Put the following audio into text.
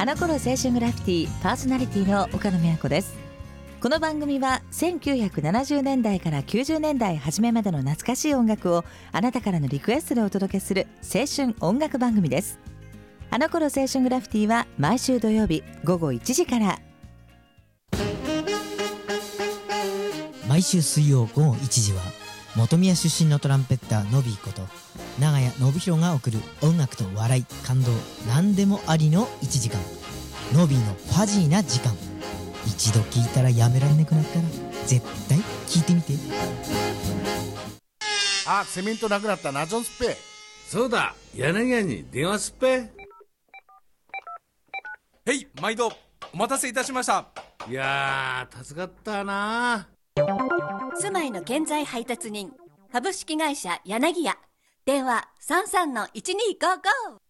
あの頃青春グラフィティパーソナリティの岡野美和子です。この番組は1970年代から90年代初めまでの懐かしい音楽をあなたからのリクエストでお届けする青春音楽番組です。あの頃青春グラフィティは毎週土曜日午後1時から、 毎週水曜午後1時は本宮出身のトランペッターのびーこと長谷信弘が送る音楽と笑い感動何でもありの1時間、のびーのファジーな時間。一度聞いたらやめらんなくなるから絶対聞いてみて。 あ、セメントなくなったな。ジョンスペ。 そうだ、柳屋に電話すっぺ。 へい、毎度お待たせいたしました。 いやー、助かったな。 住まいの建材配達人株式会社柳屋、電話33-1255。